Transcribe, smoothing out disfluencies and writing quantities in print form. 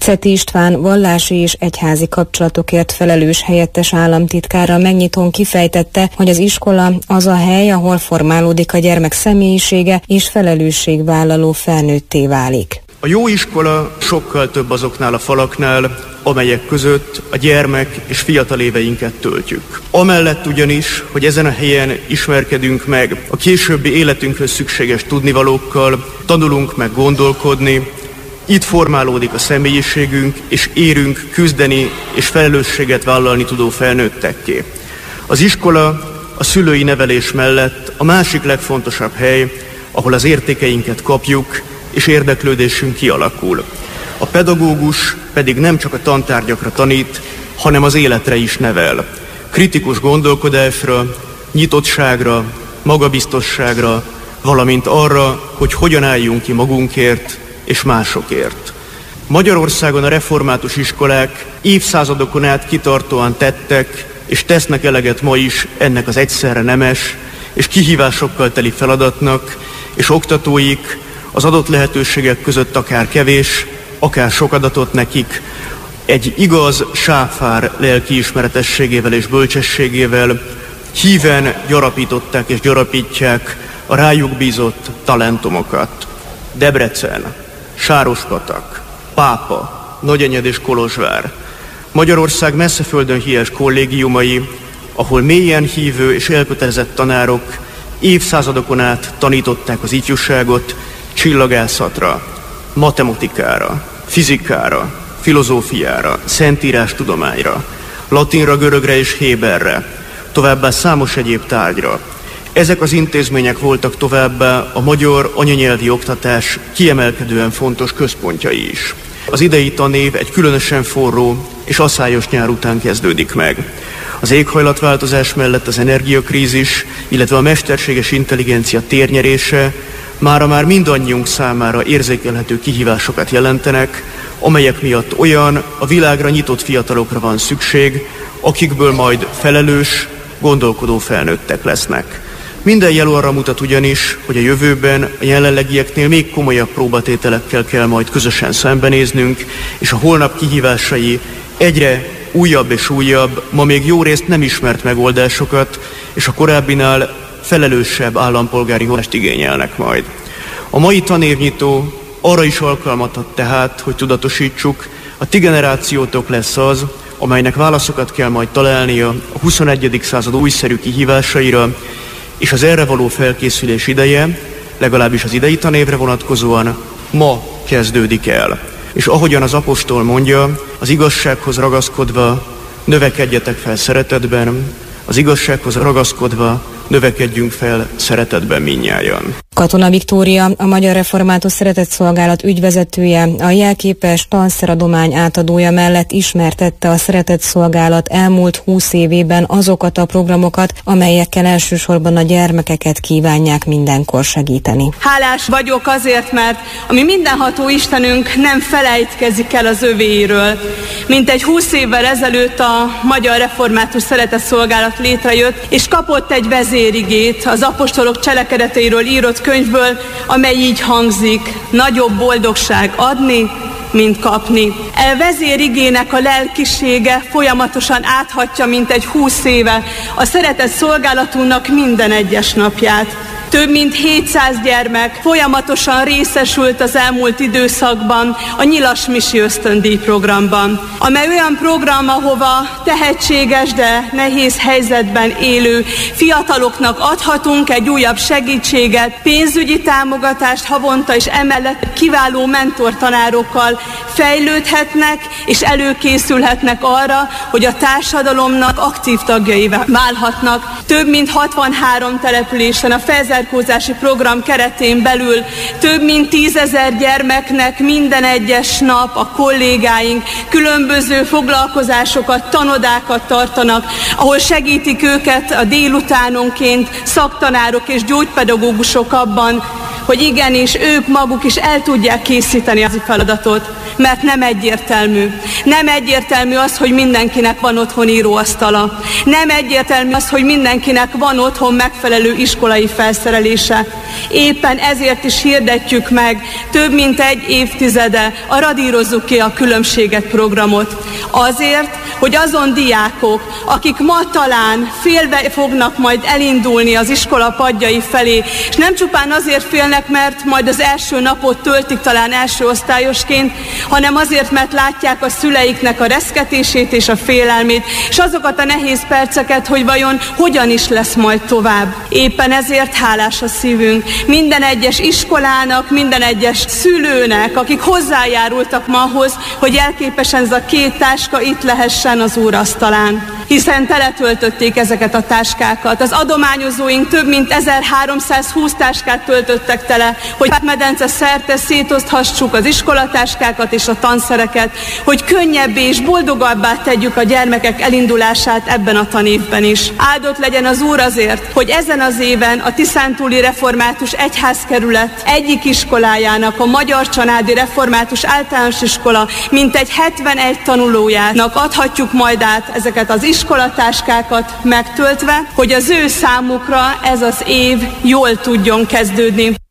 Ceti István vallási és egyházi kapcsolatokért felelős helyettes államtitkár a megnyitón kifejtette, hogy az iskola az a hely, ahol formálódik a gyermek személyisége és felelősségvállaló felnőtté válik. A jó iskola sokkal több azoknál a falaknál, amelyek között a gyermek és fiatal éveinket töltjük. Amellett ugyanis, hogy ezen a helyen ismerkedünk meg a későbbi életünkhöz szükséges tudnivalókkal, tanulunk meg gondolkodni, itt formálódik a személyiségünk, és érünk küzdeni és felelősséget vállalni tudó felnőttekké. Az iskola a szülői nevelés mellett a másik legfontosabb hely, ahol az értékeinket kapjuk, és érdeklődésünk kialakul. A pedagógus pedig nem csak a tantárgyakra tanít, hanem az életre is nevel. Kritikus gondolkodásra, nyitottságra, magabiztosságra, valamint arra, hogy hogyan álljunk ki magunkért és másokért. Magyarországon a református iskolák évszázadokon át kitartóan tettek és tesznek eleget ma is ennek az egyszerre nemes és kihívásokkal teli feladatnak, és oktatóik az adott lehetőségek között akár kevés, akár sok adatot nekik, egy igaz sáfár lelkiismeretességével és bölcsességével híven gyarapították és gyarapítják a rájuk bízott talentumokat. Debrecen, Sárospatak, Pápa, Nagyenyed és Kolozsvár, Magyarország messzeföldön híres kollégiumai, ahol mélyen hívő és elkötelezett tanárok évszázadokon át tanították az ifjúságot csillagászatra, matematikára, fizikára, filozófiára, szentírástudományra, latinra, görögre és héberre, továbbá számos egyéb tárgyra. Ezek az intézmények voltak továbbá a magyar anyanyelvi oktatás kiemelkedően fontos központjai is. Az idei tanév egy különösen forró és aszályos nyár után kezdődik meg. Az éghajlatváltozás mellett az energiakrízis, illetve a mesterséges intelligencia térnyerése mára már mindannyiunk számára érzékelhető kihívásokat jelentenek, amelyek miatt olyan a világra nyitott fiatalokra van szükség, akikből majd felelős, gondolkodó felnőttek lesznek. Minden jel arra mutat ugyanis, hogy a jövőben a jelenlegieknél még komolyabb próbatételekkel kell majd közösen szembenéznünk, és a holnap kihívásai egyre újabb és újabb, ma még jó részt nem ismert megoldásokat, és a korábbinál felelősebb állampolgári hozzáállást igényelnek majd. A mai tanévnyitó arra is alkalmat ad tehát, hogy tudatosítsuk, a ti generációtok lesz az, amelynek válaszokat kell majd találnia a 21. század újszerű kihívásaira, és az erre való felkészülés ideje, legalábbis az idei tanévre vonatkozóan, ma kezdődik el. És ahogyan az apostol mondja, az igazsághoz ragaszkodva növekedjetek fel szeretetben, az igazsághoz ragaszkodva növekedjünk fel szeretetben mindnyájan. Katona Viktória, a Magyar Református Szeretetszolgálat ügyvezetője, a jelképes tanszeradomány átadója mellett ismertette a Szeretetszolgálat elmúlt 20 évében azokat a programokat, amelyekkel elsősorban a gyermekeket kívánják mindenkor segíteni. Hálás vagyok azért, mert a mi mindenható Istenünk nem felejtkezik el az övéiről. Mintegy 20 évvel ezelőtt a Magyar Református Szeretetszolgálat létrejött, és kapott egy vezérigét az apostolok cselekedeteiről írott könyvből, amely így hangzik: nagyobb boldogság adni, mint kapni. Vezérigének a lelkisége folyamatosan áthatja mintegy 20 éve a szeretett szolgálatunknak minden egyes napját. Több mint 700 gyermek folyamatosan részesült az elmúlt időszakban a Nyilas Misi ösztöndíj programban, amely olyan program, ahova tehetséges, de nehéz helyzetben élő fiataloknak adhatunk egy újabb segítséget, pénzügyi támogatást havonta, és emellett kiváló mentortanárokkal fejlődhetnek és előkészülhetnek arra, hogy a társadalomnak aktív tagjaivá válhatnak. Több mint 63 településen a felzárkózási program keretén belül több mint 10 000 gyermeknek minden egyes nap a kollégáink különböző foglalkozásokat, tanodákat tartanak, ahol segítik őket a délutánonként szaktanárok és gyógypedagógusok abban, hogy igenis ők maguk is el tudják készíteni az feladatot. mert nem egyértelmű. Nem egyértelmű az, hogy mindenkinek van otthon íróasztala. Nem egyértelmű az, hogy mindenkinek van otthon megfelelő iskolai felszerelése. Éppen ezért is hirdetjük meg több mint egy évtizede a Radírozzuk ki a különbséget programot. Azért, hogy azon diákok, akik ma talán félve fognak majd elindulni az iskola padjai felé, és nem csupán azért félnek, mert majd az első napot töltik talán első osztályosként, hanem azért, mert látják a szüleiknek a reszketését és a félelmét, és azokat a nehéz perceket, hogy vajon hogyan is lesz majd tovább. Éppen ezért hálás a szívünk minden egyes iskolának, minden egyes szülőnek, akik hozzájárultak ma ahhoz, hogy elképesen ez a két táska itt lehessen az úrasztalán. Hiszen teletöltötték ezeket a táskákat. Az adományozóink több mint 1320 táskát töltöttek tele, hogy medence szerte szétoszthassuk az iskolatáskákat és a tanszereket, hogy könnyebbé és boldogabbá tegyük a gyermekek elindulását ebben a tanévben is. Áldott legyen az Úr azért, hogy ezen az éven a Tiszántúli Református Egyházkerület egyik iskolájának, a Magyar Csanádi Református Általános Iskola mintegy 71 tanulójának adhatjuk majd át ezeket az iskolatáskákat megtöltve, hogy az ő számukra ez az év jól tudjon kezdődni.